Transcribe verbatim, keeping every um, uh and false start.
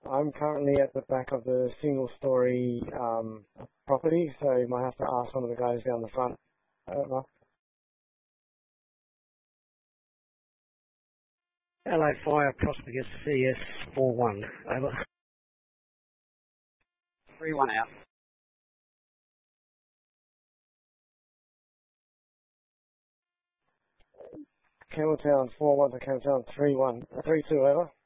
I'm currently at the back of the single-story um, property, so you might have to ask one of the guys down the front. Over. L A Fire Prosperous C S four one. Over. three one out. Campbelltown four one to Campbelltown three one. three two, over.